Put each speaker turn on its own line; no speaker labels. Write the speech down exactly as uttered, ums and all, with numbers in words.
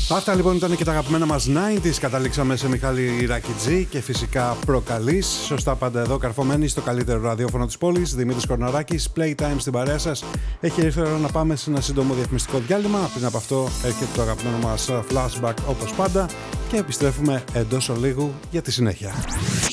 Αυτά λοιπόν ήταν και τα αγαπημένα μας ενενήντα. Καταλήξαμε σε Μιχάλη Ρακιτζή και φυσικά Προκαλείς. Σωστά πάντα εδώ, καρφωμένοι στο καλύτερο ραδιόφωνο της πόλης. Δημήτρης Κορναράκης, Playtime στην παρέα σας. Έχει έρθει η ώρα να πάμε σε ένα σύντομο διαφημιστικό διάλειμμα. Πριν από αυτό έρχεται το αγαπημένο μας flashback όπως πάντα και επιστρέφουμε εντός ολίγου για τη συνέχεια.